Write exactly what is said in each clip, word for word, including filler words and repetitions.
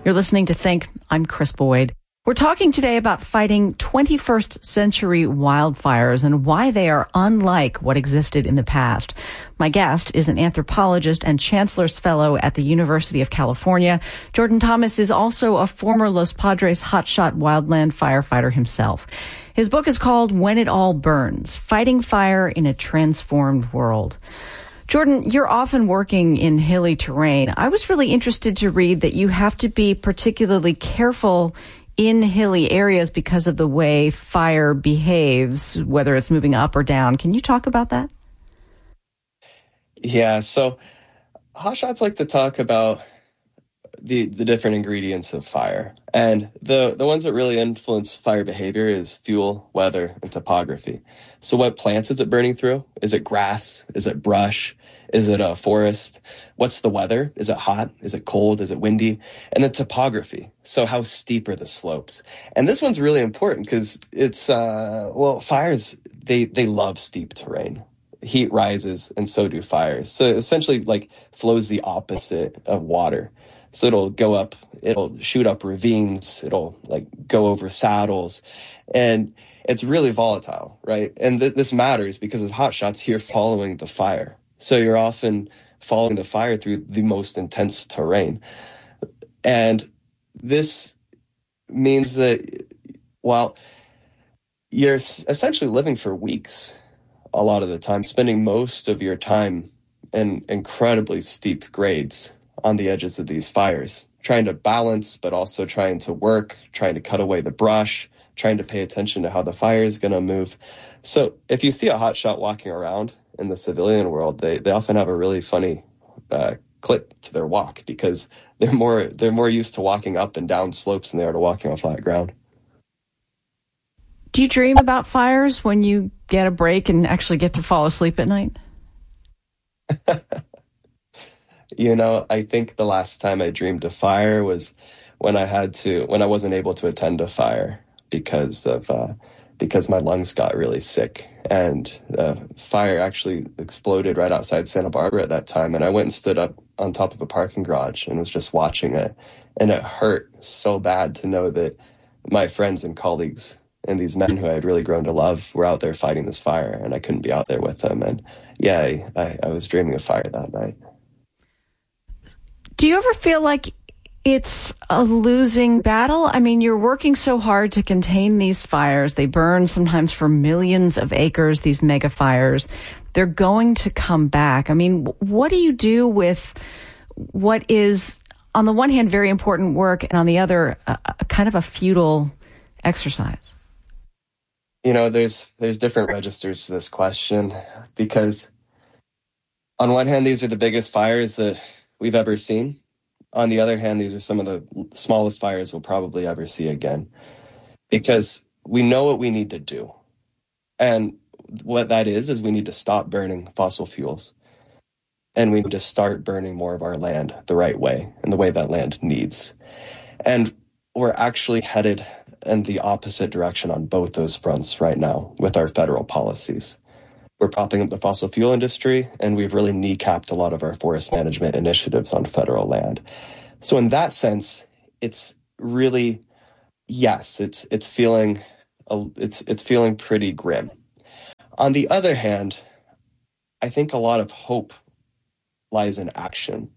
You're listening to Think. I'm Chris Boyd. We're talking today about fighting twenty-first century wildfires and why they are unlike what existed in the past. My guest is an anthropologist and Chancellor's Fellow at the University of California. Jordan Thomas is also a former Los Padres hotshot wildland firefighter himself. His book is called When It All Burns: Fighting Fire in a Transformed World. Jordan, you're often working in hilly terrain. I was really interested to read that you have to be particularly careful in hilly areas because of the way fire behaves, whether it's moving up or down. Can you talk about that? Yeah, so hotshots like to talk about the the different ingredients of fire. And the, the ones that really influence fire behavior is fuel, weather, and topography. So what plants is it burning through? Is it grass? Is it brush? Is it a forest? What's the weather? Is it hot? Is it cold? Is it windy? And the topography. So how steep are the slopes? And this one's really important because it's, uh, well, fires, they, they love steep terrain. Heat rises and so do fires. So essentially like flows the opposite of water. So it'll go up, it'll shoot up ravines, it'll like go over saddles, and it's really volatile, right? And th- this matters because as hotshots, you're following the fire. So you're often following the fire through the most intense terrain. And this means that, well, you're essentially living for weeks a lot of the time, spending most of your time in incredibly steep grades on the edges of these fires, trying to balance, but also trying to work, trying to cut away the brush, trying to pay attention to how the fire is going to move. So if you see a hotshot walking around in the civilian world, they, they often have a really funny uh, clip to their walk because they're more they're more used to walking up and down slopes than they are to walking on flat ground. Do you dream about fires when you get a break and actually get to fall asleep at night? You know, I think the last time I dreamed of fire was when I had to, when I wasn't able to attend a fire because of, uh, because my lungs got really sick. And uh, fire actually exploded right outside Santa Barbara at that time. And I went and stood up on top of a parking garage and was just watching it. And it hurt so bad to know that my friends and colleagues and these men who I had really grown to love were out there fighting this fire, and I couldn't be out there with them. And yeah, I, I, I was dreaming of fire that night. Do you ever feel like it's a losing battle? I mean, you're working so hard to contain these fires. They burn sometimes for millions of acres, these mega fires. They're going to come back. I mean, what do you do with what is, on the one hand, very important work, and on the other, a, a kind of a futile exercise? You know, there's there's different registers to this question because on one hand, these are the biggest fires that we've ever seen. On the other hand, these are some of the smallest fires we'll probably ever see again because we know what we need to do. And what that is, is we need to stop burning fossil fuels and we need to start burning more of our land the right way and the way that land needs. And we're actually headed in the opposite direction on both those fronts right now with our federal policies. We're propping up the fossil fuel industry, and we've really kneecapped a lot of our forest management initiatives on federal land. So in that sense, it's really, yes, it's it's feeling it's it's feeling pretty grim. On the other hand, I think a lot of hope lies in action.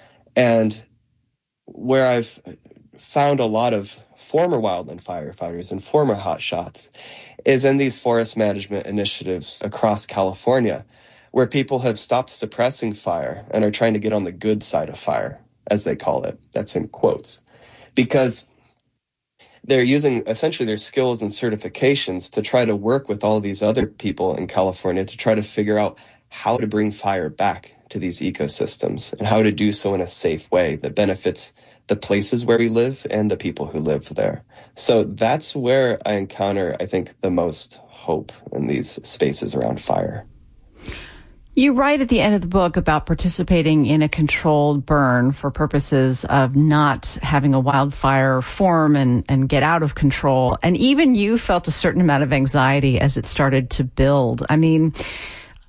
And where I've found a lot of former wildland firefighters and former hotshots is in these forest management initiatives across California, where people have stopped suppressing fire and are trying to get on the good side of fire, as they call it. That's in quotes. Because they're using essentially their skills and certifications to try to work with all these other people in California to try to figure out how to bring fire back to these ecosystems and how to do so in a safe way that benefits the places where we live and the people who live there. So that's where I encounter, I think, the most hope in these spaces around fire. You write at the end of the book about participating in a controlled burn for purposes of not having a wildfire form and, and get out of control. And even you felt a certain amount of anxiety as it started to build. I mean,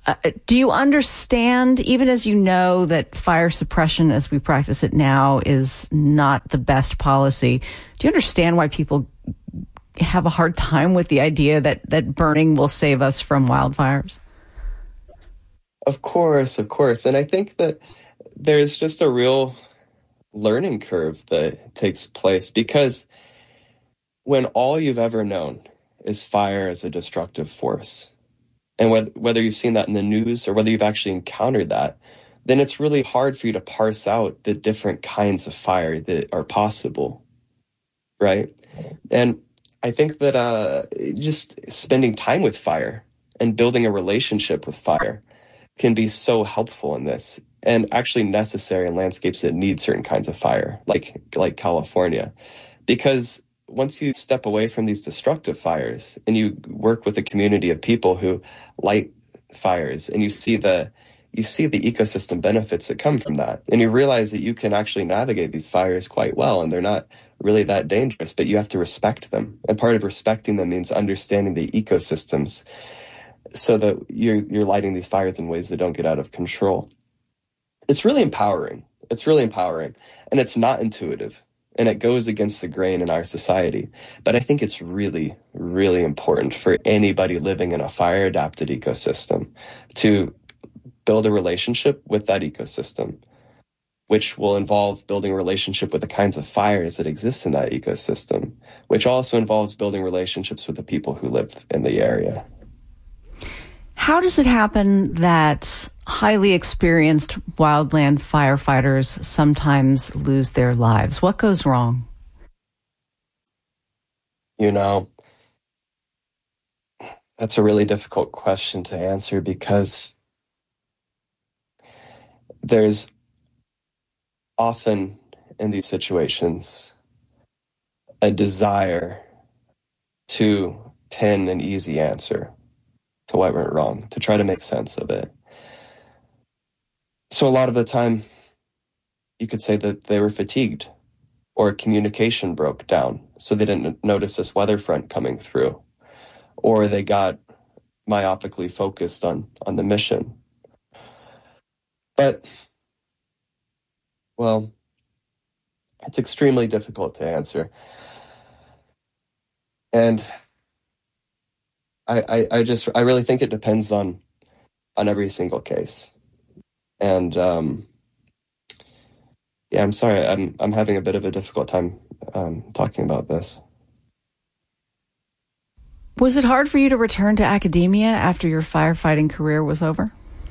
Uh, do you understand, even as you know that fire suppression as we practice it now is not the best policy, do you understand why people have a hard time with the idea that, that burning will save us from wildfires? Of course, of course. And I think that there's just a real learning curve that takes place, because when all you've ever known is fire as a destructive force, and whether, whether you've seen that in the news or whether you've actually encountered that, then it's really hard for you to parse out the different kinds of fire that are possible, right? And I think that uh, just spending time with fire and building a relationship with fire can be so helpful in this, and actually necessary in landscapes that need certain kinds of fire, like like California. Because once you step away from these destructive fires and you work with a community of people who light fires, and you see the you see the ecosystem benefits that come from that, and you realize that you can actually navigate these fires quite well, and they're not really that dangerous, but you have to respect them. And part of respecting them means understanding the ecosystems, so that you're, you're lighting these fires in ways that don't get out of control. It's really empowering. It's really empowering. And it's not intuitive. And it goes against the grain in our society. But I think it's really, really important for anybody living in a fire-adapted ecosystem to build a relationship with that ecosystem, which will involve building a relationship with the kinds of fires that exist in that ecosystem, which also involves building relationships with the people who live in the area. How does it happen that highly experienced wildland firefighters sometimes lose their lives? What goes wrong? You know, that's a really difficult question to answer, because there's often in these situations a desire to pin an easy answer to what went wrong, to try to make sense of it. So a lot of the time, you could say that they were fatigued, or communication broke down, so they didn't notice this weather front coming through, or they got myopically focused on, on the mission. But, well, it's extremely difficult to answer. And I, I, I just, I really think it depends on, on every single case. And, um, yeah, I'm sorry, I'm, I'm having a bit of a difficult time, um, talking about this. Was it hard for you to return to academia after your firefighting career was over?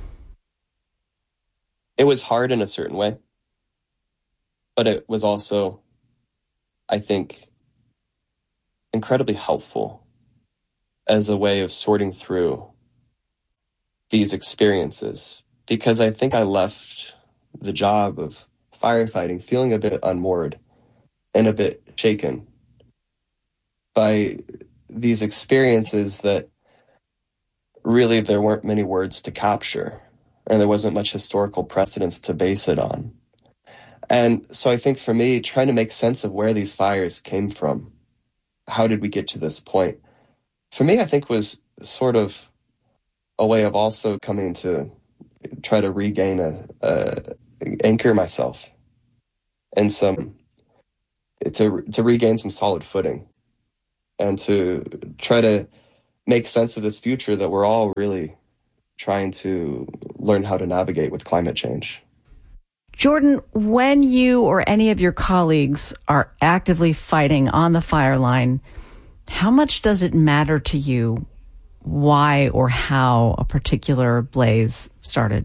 It was hard in a certain way, but it was also, I think, incredibly helpful as a way of sorting through these experiences, because I think I left the job of firefighting feeling a bit unmoored and a bit shaken by these experiences that really there weren't many words to capture, and there wasn't much historical precedence to base it on. And so I think for me, trying to make sense of where these fires came from, how did we get to this point, for me, I think was sort of a way of also coming to try to regain a, a anchor myself and some to to regain some solid footing, and to try to make sense of this future that we're all really trying to learn how to navigate with climate change. Jordan, when you or any of your colleagues are actively fighting on the fire line, how much does it matter to you why or how a particular blaze started?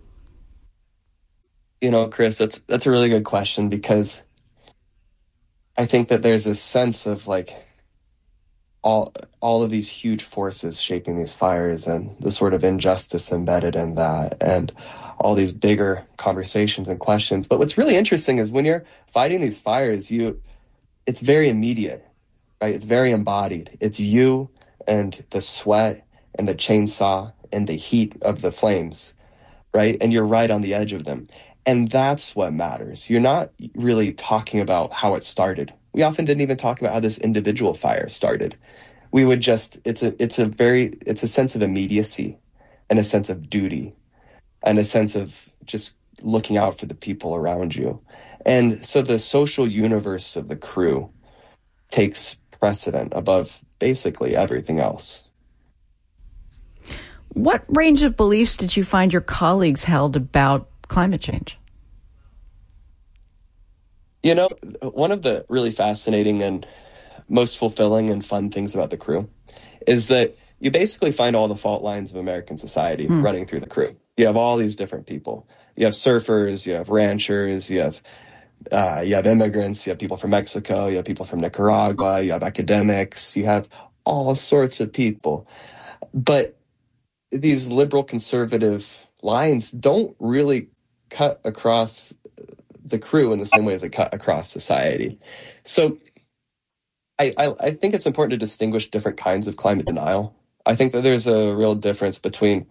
You know, Chris, that's that's a really good question, because I think that there's a sense of like all all of these huge forces shaping these fires, and the sort of injustice embedded in that, and all these bigger conversations and questions. But what's really interesting is when you're fighting these fires, you it's very immediate, right? It's very embodied. It's you and the sweat and the chainsaw and the heat of the flames, right? And you're right on the edge of them. And that's what matters. You're not really talking about how it started. We often didn't even talk about how this individual fire started. We would just, it's a, it's a very, it's a sense of immediacy and a sense of duty and a sense of just looking out for the people around you. And so the social universe of the crew takes precedent above basically everything else. What range of beliefs did you find your colleagues held about climate change? You know, one of the really fascinating and most fulfilling and fun things about the crew is that you basically find all the fault lines of American society mm. running through the crew. You have all these different people. You have surfers, you have ranchers, you have uh, you have immigrants, you have people from Mexico, you have people from Nicaragua, you have academics, you have all sorts of people. But these liberal conservative lines don't really cut across the crew in the same way as they cut across society. So I, I, I think it's important to distinguish different kinds of climate denial. I think that there's a real difference between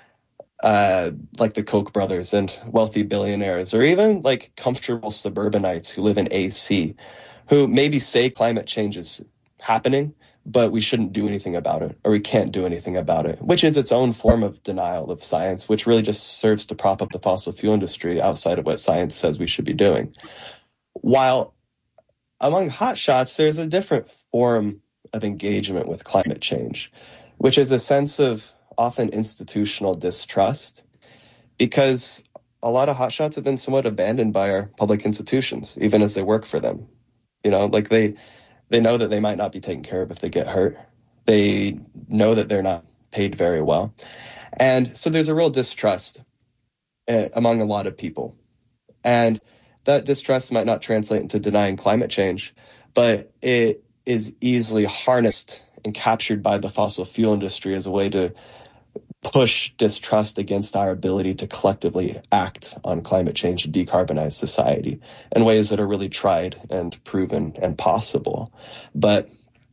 uh, like the Koch brothers and wealthy billionaires, or even like comfortable suburbanites who live in A C, who maybe say climate change is happening, but we shouldn't do anything about it, or we can't do anything about it, which is its own form of denial of science, which really just serves to prop up the fossil fuel industry outside of what science says we should be doing. While among hotshots, there's a different form of engagement with climate change, which is a sense of often institutional distrust, because a lot of hotshots have been somewhat abandoned by our public institutions, even as they work for them. You know, like they they know that they might not be taken care of if they get hurt. They know that they're not paid very well. And so there's a real distrust uh, among a lot of people. And that distrust might not translate into denying climate change, but it is easily harnessed and captured by the fossil fuel industry as a way to push distrust against our ability to collectively act on climate change and decarbonize society in ways that are really tried and proven and possible, but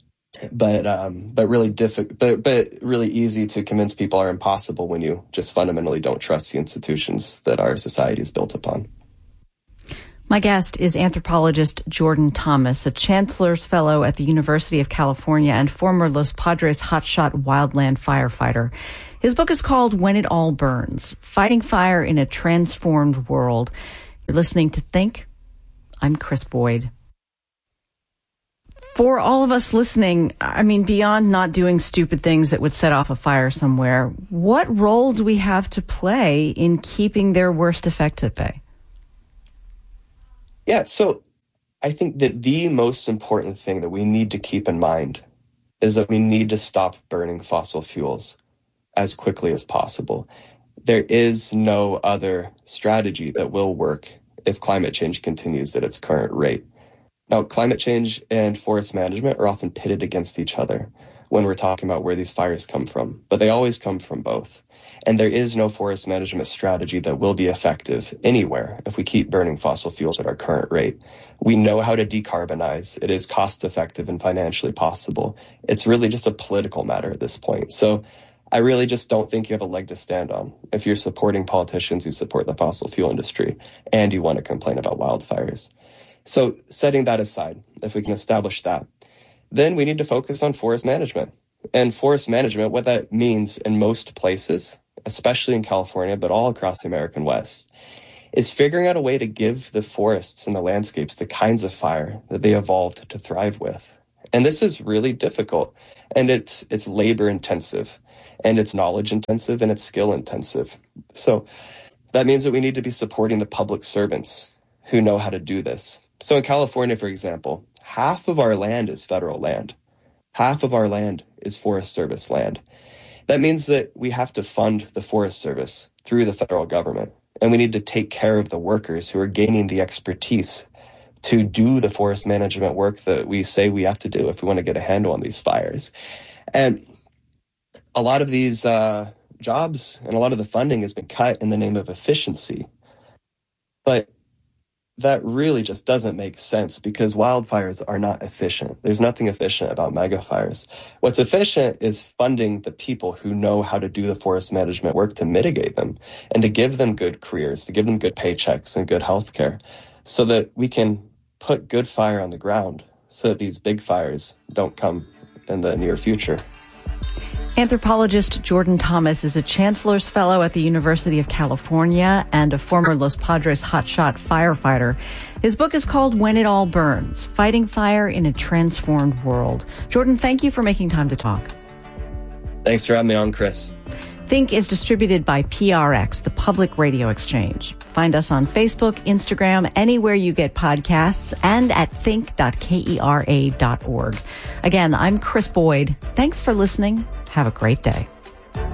but um, but really difficult, but but really easy to convince people are impossible when you just fundamentally don't trust the institutions that our society is built upon. My guest is anthropologist Jordan Thomas, a Chancellor's Fellow at the University of California and former Los Padres hotshot wildland firefighter. His book is called When It All Burns, Fighting Fire in a Transformed World. You're listening to Think. I'm Chris Boyd. For all of us listening, I mean, beyond not doing stupid things that would set off a fire somewhere, what role do we have to play in keeping their worst effects at bay? Yeah, so I think that the most important thing that we need to keep in mind is that we need to stop burning fossil fuels as quickly as possible. There is no other strategy that will work if climate change continues at its current rate. Now, climate change and forest management are often pitted against each other when we're talking about where these fires come from, but they always come from both. And there is no forest management strategy that will be effective anywhere if we keep burning fossil fuels at our current rate. We know how to decarbonize. It is cost effective and financially possible. It's really just a political matter at this point. So I really just don't think you have a leg to stand on if you're supporting politicians who support the fossil fuel industry and you want to complain about wildfires. So setting that aside, if we can establish that, then we need to focus on forest management. And forest management, what that means in most places, especially in California, but all across the American West, is figuring out a way to give the forests and the landscapes the kinds of fire that they evolved to thrive with. And this is really difficult, and it's it's labor intensive, and it's knowledge intensive, and it's skill intensive. So that means that we need to be supporting the public servants who know how to do this. So in California, for example, half of our land is federal land. Half of our land is Forest Service land. That means that we have to fund the Forest Service through the federal government, and we need to take care of the workers who are gaining the expertise to do the forest management work that we say we have to do if we want to get a handle on these fires. And a lot of these uh, jobs and a lot of the funding has been cut in the name of efficiency. But that really just doesn't make sense, because wildfires are not efficient. There's nothing efficient about megafires. What's efficient is funding the people who know how to do the forest management work to mitigate them and to give them good careers, to give them good paychecks and good health care, so that we can put good fire on the ground so that these big fires don't come in the near future. Anthropologist Jordan Thomas is a Chancellor's Fellow at the University of California and a former Los Padres hotshot firefighter. His book is called When It All Burns, Fighting Fire in a Transformed World. Jordan, thank you for making time to talk. Thanks for having me on, Chris. Think is distributed by P R X, the Public Radio Exchange. Find us on Facebook, Instagram, anywhere you get podcasts, and at think dot kera dot org. Again, I'm Chris Boyd. Thanks for listening. Have a great day.